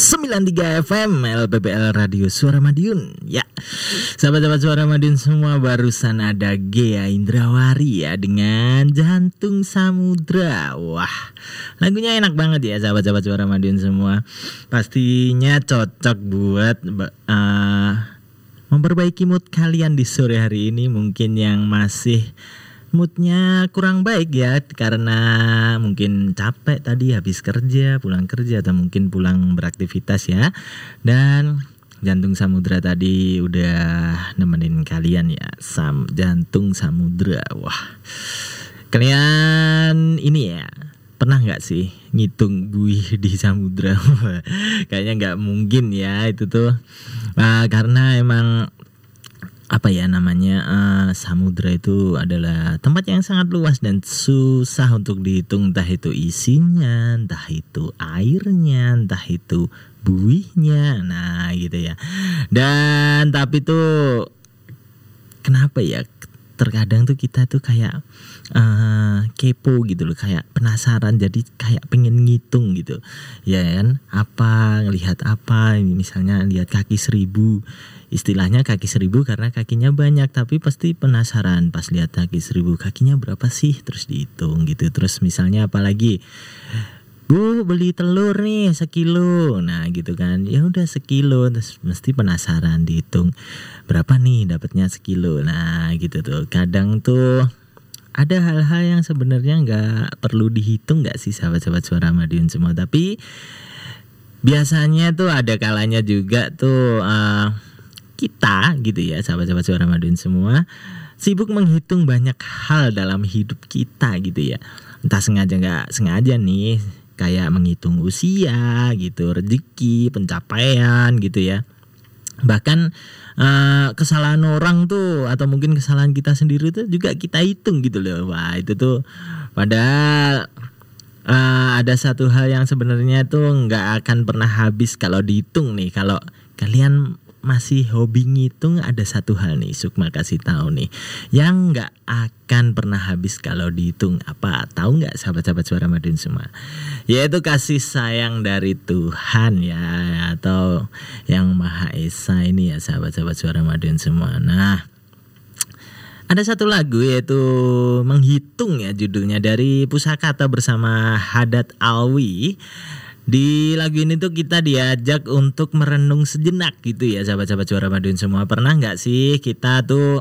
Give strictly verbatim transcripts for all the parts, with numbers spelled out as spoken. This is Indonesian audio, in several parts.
sembilan puluh tiga F M L P P L Radio Suara Madiun. Ya, sahabat-sahabat Suara Madiun semua, barusan ada Ghea Indrawari ya dengan Jantung Samudra. Wah, lagunya enak banget ya sahabat-sahabat Suara Madiun semua. Pastinya cocok buat uh, memperbaiki mood kalian di sore hari ini. Mungkin yang masih moodnya kurang baik ya, karena mungkin capek tadi habis kerja, pulang kerja, atau mungkin pulang beraktivitas ya. Dan Jantung Samudra tadi udah nemenin kalian ya, Sam Jantung Samudra. Wah, kalian ini ya pernah nggak sih ngitung buih di samudra? Kayaknya nggak mungkin ya itu tuh, nah, karena emang apa ya namanya uh, samudra itu adalah tempat yang sangat luas dan susah untuk dihitung, entah itu isinya, entah itu airnya, entah itu buihnya, nah gitu ya. Dan tapi tuh kenapa ya terkadang tuh kita tuh kayak uh, kepo gitu loh, kayak penasaran, jadi kayak pengen ngitung gitu ya kan, apa ngelihat apa, misalnya lihat kaki seribu, istilahnya kaki seribu karena kakinya banyak, tapi pasti penasaran pas lihat kaki seribu, kakinya berapa sih, terus dihitung gitu. Terus misalnya apalagi, Bu beli telur nih sekilo, nah gitu kan, ya udah sekilo, terus mesti penasaran dihitung berapa nih dapatnya sekilo, nah gitu tuh. Kadang tuh ada hal-hal yang sebenarnya nggak perlu dihitung nggak sih sahabat-sahabat Suara Madiun semua, tapi biasanya tuh ada kalanya juga tuh uh, kita gitu ya sahabat-sahabat Suara Madiun semua sibuk menghitung banyak hal dalam hidup kita gitu ya, entah sengaja nggak sengaja nih, kayak menghitung usia gitu, rezeki, pencapaian gitu ya. Bahkan uh, kesalahan orang tuh atau mungkin kesalahan kita sendiri tuh juga kita hitung gitu loh. Wah, itu tuh padahal uh, ada satu hal yang sebenarnya tuh nggak akan pernah habis kalau dihitung nih. Kalau kalian masih hobi ngitung, ada satu hal nih Sukma kasih tahu nih yang nggak akan pernah habis kalau dihitung. Apa tahu nggak sahabat-sahabat Suara Madiun semua? Yaitu kasih sayang dari Tuhan ya, atau yang Maha Esa ini ya sahabat-sahabat Suara Madiun semua. Nah, ada satu lagu yaitu Menghitung ya judulnya, dari Pusakata bersama Haddad Alwi. Di lagu ini tuh kita diajak untuk merenung sejenak gitu ya sahabat-sahabat Suara Madiun semua. Pernah gak sih kita tuh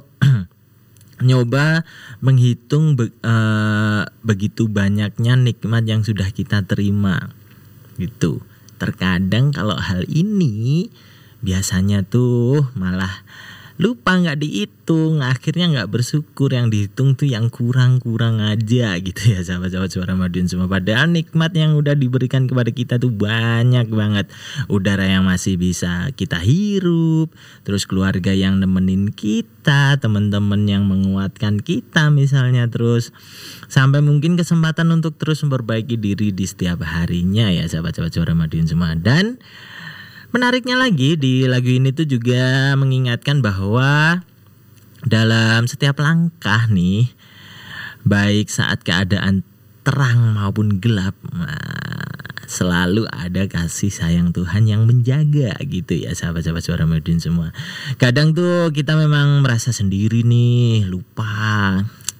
nyoba menghitung be- uh, begitu banyaknya nikmat yang sudah kita terima gitu. Terkadang kalau hal ini biasanya tuh malah lupa, nggak dihitung, akhirnya nggak bersyukur, yang dihitung tuh yang kurang-kurang aja gitu ya sahabat-sahabat Suara Madiun semua. Padahal nikmat yang udah diberikan kepada kita tuh banyak banget, udara yang masih bisa kita hirup, terus keluarga yang nemenin kita, teman-teman yang menguatkan kita misalnya, terus sampai mungkin kesempatan untuk terus memperbaiki diri di setiap harinya ya sahabat-sahabat Suara Madiun semua. Dan menariknya lagi di lagu ini tuh juga mengingatkan bahwa dalam setiap langkah nih, baik saat keadaan terang maupun gelap, nah, selalu ada kasih sayang Tuhan yang menjaga gitu ya sahabat-sahabat Suara Madiun semua. Kadang tuh kita memang merasa sendiri nih, lupa,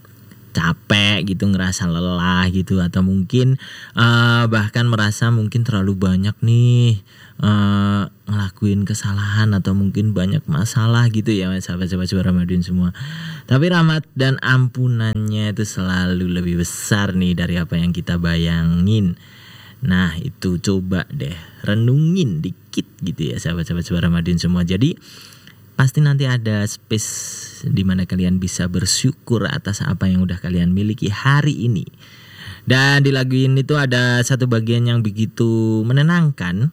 capek gitu, ngerasa lelah gitu, atau mungkin uh, bahkan merasa mungkin terlalu banyak nih uh, ngelakuin kesalahan, atau mungkin banyak masalah gitu ya sahabat-sahabat Suara Madiun semua. Tapi rahmat dan ampunannya itu selalu lebih besar nih dari apa yang kita bayangin. Nah itu coba deh renungin dikit gitu ya sahabat-sahabat Suara Madiun semua. Jadi pasti nanti ada space di mana kalian bisa bersyukur atas apa yang udah kalian miliki hari ini. Dan di lagu ini tuh ada satu bagian yang begitu menenangkan,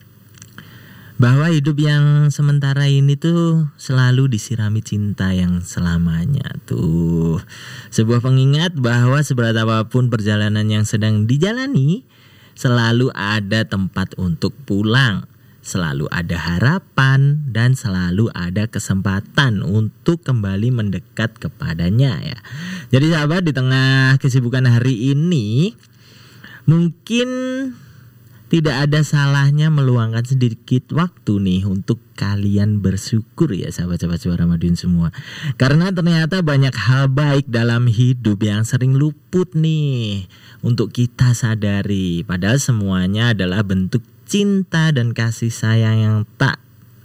bahwa hidup yang sementara ini tuh selalu disirami cinta yang selamanya tuh. Sebuah pengingat bahwa seberat apapun perjalanan yang sedang dijalani, selalu ada tempat untuk pulang. Selalu ada harapan dan selalu ada kesempatan untuk kembali mendekat kepadanya ya. Jadi sahabat, di tengah kesibukan hari ini, mungkin tidak ada salahnya meluangkan sedikit waktu nih untuk kalian bersyukur ya sahabat-sahabat Suara Madiun semua. Karena ternyata banyak hal baik dalam hidup yang sering luput nih untuk kita sadari. Padahal semuanya adalah bentuk cinta dan kasih sayang yang tak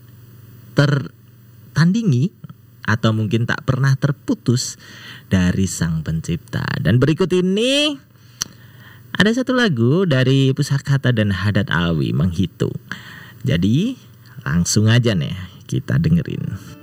tertandingi atau mungkin tak pernah terputus dari Sang Pencipta. Dan berikut ini ada satu lagu dari Pusakata dan Haddad Alwi, Menghitung. Jadi langsung aja nih kita dengerin.